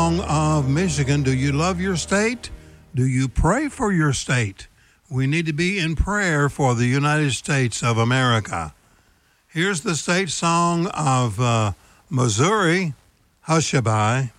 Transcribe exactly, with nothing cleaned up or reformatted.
song of Michigan. Do you love your state? Do you pray for your state? We need to be in prayer for the United States of America. Here's the state song of uh, Missouri, Hushabye.